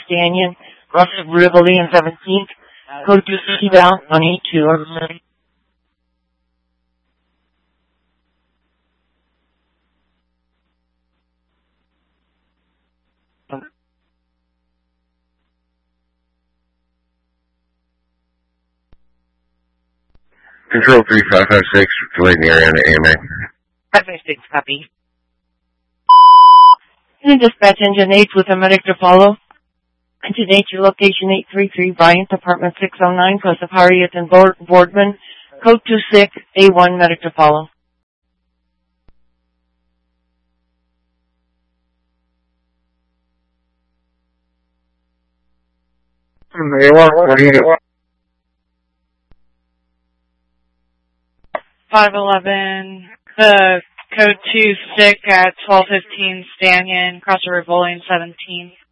Stanyan, cross Rivoli and 17th, code 260 bound on 82 or ready. Control 3556, delayed in the area on the AMA. 556, copy. And dispatch engine 8 with a medic to follow. Engine 8, your location 833 Bryant, apartment 609, close of Harriet and Boardman, code 26, A1, medic to follow. What do you get? 511, the code 2 sick at 1215 Stanyan, cross Rivoli and 17th.